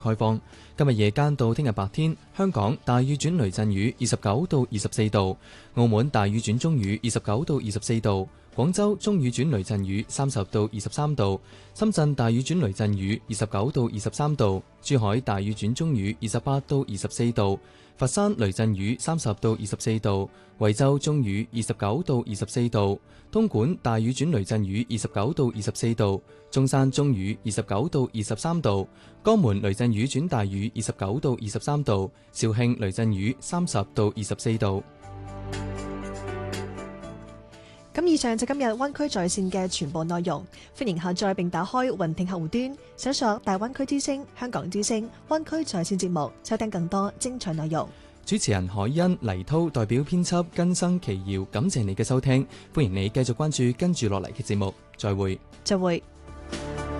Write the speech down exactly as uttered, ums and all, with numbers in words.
開放。今日夜間到聽日白天，香港大雨轉雷陣雨，二十九到二十四度；澳門大雨轉中雨，二十九到二十四度；廣州中雨轉雷陣雨，三十到二十三度；深圳大雨轉雷陣雨，二十九到二十三度；珠海大雨轉中雨，二十八到二十四度；佛山雷陣雨，三十到二十四度；惠州中雨，二十九到二十四度；東莞大雨轉雷陣雨，二十九到二十四度；中山中雨，二十九到二十三度；江門雷陣雨轉大雨，二十九到二十三度；肇慶雷陣雨，三十到二十四度。 咁以上就今日灣區在線嘅全部內容，歡迎下載並打開雲聽客戶端，搜索大灣區之聲、香港之聲、灣區在線節目，收聽更多精彩內容。 主持人海欣、黎濤代表編輯根生奇瑤，感謝你嘅收聽，歡迎你繼續關注跟住落嚟嘅節目，再會。 再會。